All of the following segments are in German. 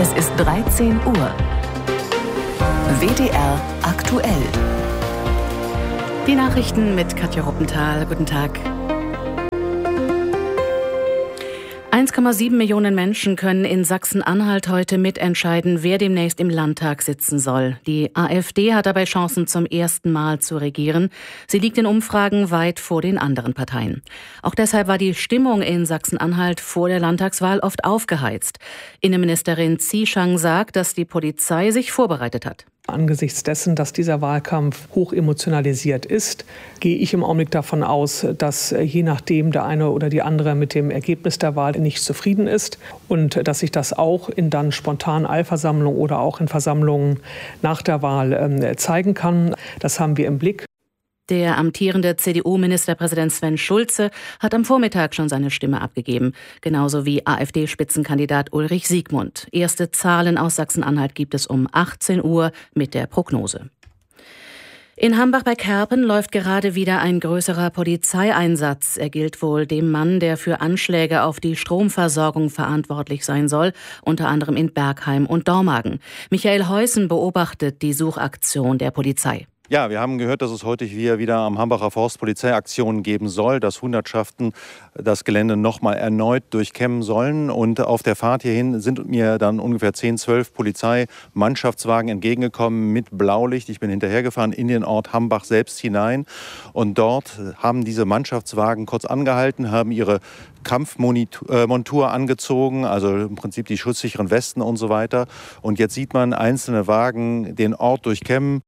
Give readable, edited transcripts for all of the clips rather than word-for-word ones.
Es ist 13 Uhr. WDR aktuell. Die Nachrichten mit Katja Ruppenthal. Guten Tag. 1,7 Millionen Menschen können in Sachsen-Anhalt heute mitentscheiden, wer demnächst im Landtag sitzen soll. Die AfD hat dabei Chancen, zum ersten Mal zu regieren. Sie liegt in Umfragen weit vor den anderen Parteien. Auch deshalb war die Stimmung in Sachsen-Anhalt vor der Landtagswahl oft aufgeheizt. Innenministerin Zieschang sagt, dass die Polizei sich vorbereitet hat. Angesichts dessen, dass dieser Wahlkampf hoch emotionalisiert ist, gehe ich im Augenblick davon aus, dass je nachdem der eine oder die andere mit dem Ergebnis der Wahl nicht zufrieden ist und dass sich das auch in dann spontanen Eilversammlungen oder auch in Versammlungen nach der Wahl zeigen kann. Das haben wir im Blick. Der amtierende CDU-Ministerpräsident Sven Schulze hat am Vormittag schon seine Stimme abgegeben, genauso wie AfD-Spitzenkandidat Ulrich Siegmund. Erste Zahlen aus Sachsen-Anhalt gibt es um 18 Uhr mit der Prognose. In Hambach bei Kerpen läuft gerade wieder ein größerer Polizeieinsatz. Er gilt wohl dem Mann, der für Anschläge auf die Stromversorgung verantwortlich sein soll, unter anderem in Bergheim und Dormagen. Michael Heusen beobachtet die Suchaktion der Polizei. Ja, wir haben gehört, dass es heute hier wieder am Hambacher Forst Polizeiaktionen geben soll, dass Hundertschaften das Gelände nochmal erneut durchkämmen sollen. Und auf der Fahrt hierhin sind mir dann ungefähr 10, 12 Polizeimannschaftswagen entgegengekommen mit Blaulicht. Ich bin hinterhergefahren in den Ort Hambach selbst hinein. Und dort haben diese Mannschaftswagen kurz angehalten, haben ihre Kampfmontur angezogen, also im Prinzip die schutzsicheren Westen und so weiter. Und jetzt sieht man einzelne Wagen den Ort durchkämmen.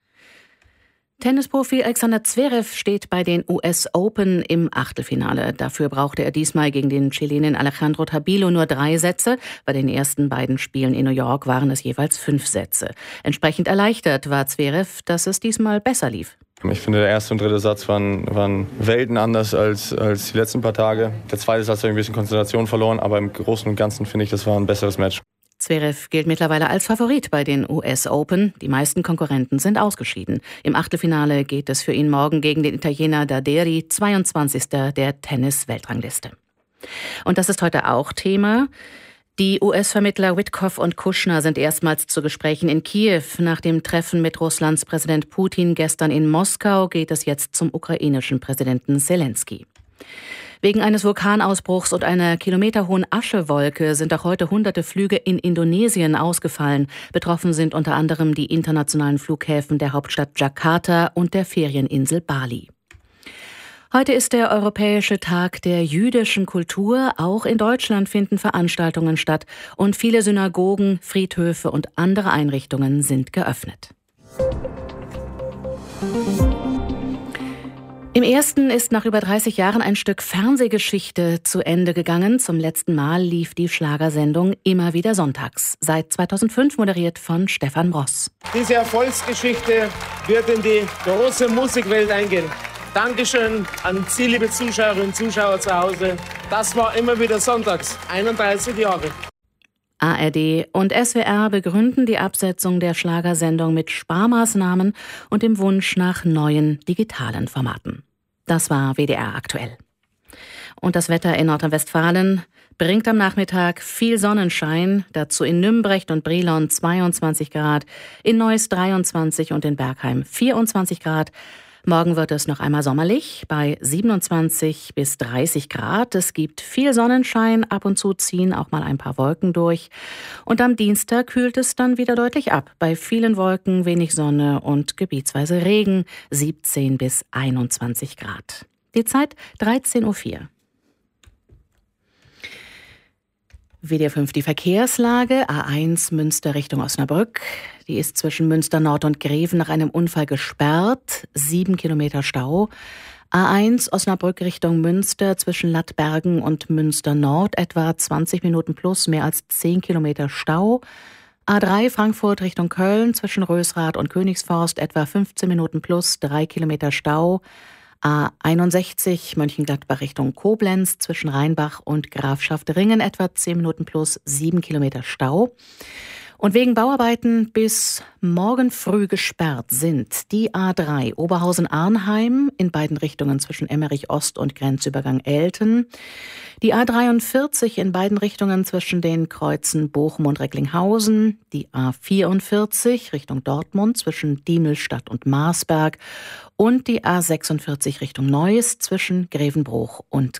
Tennisprofi Alexander Zverev steht bei den US Open im Achtelfinale. Dafür brauchte er diesmal gegen den Chilenen Alejandro Tabilo nur 3 Sätze. Bei den ersten beiden Spielen in New York waren es jeweils 5 Sätze. Entsprechend erleichtert war Zverev, dass es diesmal besser lief. Ich finde, der erste und dritte Satz waren Welten anders als die letzten paar Tage. Der zweite Satz habe ich ein bisschen Konzentration verloren, aber im Großen und Ganzen finde ich, das war ein besseres Match. Zverev gilt mittlerweile als Favorit bei den US Open. Die meisten Konkurrenten sind ausgeschieden. Im Achtelfinale geht es für ihn morgen gegen den Italiener Daderi, 22. der Tennis-Weltrangliste. Und das ist heute auch Thema. Die US-Vermittler Witkoff und Kushner sind erstmals zu Gesprächen in Kiew. Nach dem Treffen mit Russlands Präsident Putin gestern in Moskau geht es jetzt zum ukrainischen Präsidenten Selenskyj. Wegen eines Vulkanausbruchs und einer kilometerhohen Aschewolke sind auch heute hunderte Flüge in Indonesien ausgefallen. Betroffen sind unter anderem die internationalen Flughäfen der Hauptstadt Jakarta und der Ferieninsel Bali. Heute ist der Europäische Tag der jüdischen Kultur. Auch in Deutschland finden Veranstaltungen statt und viele Synagogen, Friedhöfe und andere Einrichtungen sind geöffnet. Im ersten ist nach über 30 Jahren ein Stück Fernsehgeschichte zu Ende gegangen. Zum letzten Mal lief die Schlagersendung immer wieder sonntags. Seit 2005 moderiert von Stefan Bross. Diese Erfolgsgeschichte wird in die große Musikwelt eingehen. Dankeschön an Sie, liebe Zuschauerinnen und Zuschauer zu Hause. Das war immer wieder sonntags, 31 Jahre. ARD und SWR begründen die Absetzung der Schlagersendung mit Sparmaßnahmen und dem Wunsch nach neuen digitalen Formaten. Das war WDR aktuell. Und das Wetter in Nordrhein-Westfalen bringt am Nachmittag viel Sonnenschein, dazu in Nümbrecht und Brilon 22 Grad, in Neuss 23 und in Bergheim 24 Grad. Morgen wird es noch einmal sommerlich bei 27 bis 30 Grad. Es gibt viel Sonnenschein, ab und zu ziehen auch mal ein paar Wolken durch. Und am Dienstag kühlt es dann wieder deutlich ab. Bei vielen Wolken wenig Sonne und gebietsweise Regen, 17 bis 21 Grad. Die Zeit 13.04 Uhr. WDR 5 die Verkehrslage. A1 Münster Richtung Osnabrück. Die ist zwischen Münster Nord und Greven nach einem Unfall gesperrt. 7 Kilometer Stau. A1 Osnabrück Richtung Münster zwischen Lattbergen und Münster Nord etwa 20 Minuten plus, mehr als 10 Kilometer Stau. A3 Frankfurt Richtung Köln zwischen Rösrath und Königsforst etwa 15 Minuten plus, 3 Kilometer Stau. A61 Mönchengladbach Richtung Koblenz zwischen Rheinbach und Grafschaft Ringen etwa 10 Minuten plus, 7 Kilometer Stau. Und wegen Bauarbeiten bis morgen früh gesperrt sind die A3 Oberhausen-Arnheim in beiden Richtungen zwischen Emmerich Ost und Grenzübergang Elten, die A43 in beiden Richtungen zwischen den Kreuzen Bochum und Recklinghausen, die A44 Richtung Dortmund zwischen Diemelstadt und Marsberg und die A46 Richtung Neuss zwischen Grevenbruch und